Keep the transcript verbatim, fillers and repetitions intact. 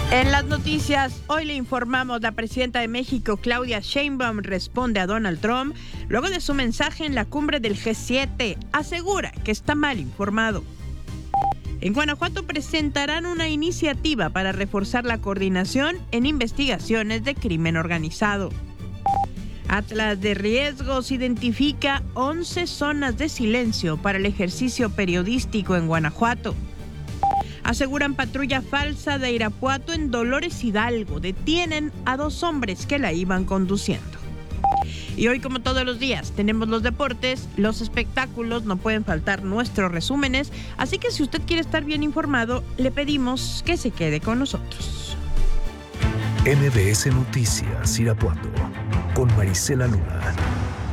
En las noticias, hoy le informamos, la presidenta de México, Claudia Sheinbaum, responde a Donald Trump luego de su mensaje en la cumbre del G siete. Asegura que está mal informado. En Guanajuato presentarán una iniciativa para reforzar la coordinación en investigaciones de crimen organizado. Atlas de Riesgos identifica once zonas de silencio para el ejercicio periodístico en Guanajuato. Aseguran patrulla falsa de Irapuato en Dolores Hidalgo. Detienen a dos hombres que la iban conduciendo. Y hoy, como todos los días, tenemos los deportes, los espectáculos, no pueden faltar nuestros resúmenes. Así que si usted quiere estar bien informado, le pedimos que se quede con nosotros. M B S Noticias Irapuato con Marisela Luna.